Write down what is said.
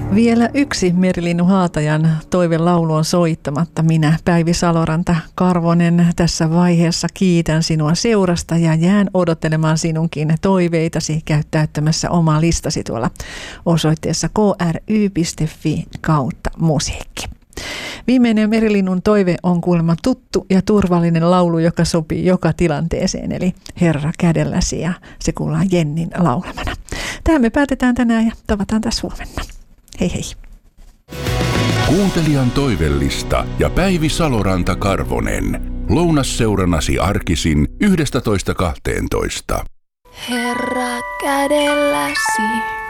Vielä yksi Merilinnu Haatajan toivelaulu on soittamatta. Minä, Päivi Saloranta Karvonen, tässä vaiheessa kiitän sinua seurasta ja jään odottelemaan sinunkin toiveitasi. Käy täyttämässä omaa listasi tuolla osoitteessa kry.fi/musiikki. Viimeinen Merilinnun toive on kuulemma tuttu ja turvallinen laulu, joka sopii joka tilanteeseen, eli Herra kädelläsi, ja se kuullaan Jennin laulamana. Tähän me päätetään tänään ja tavataan taas huomenna. Hei hei. Kuuntelijan toivellista ja Päivi Saloranta Karvonen. Lounasseurannasi arkisin 11.12. Herra kädelläsi.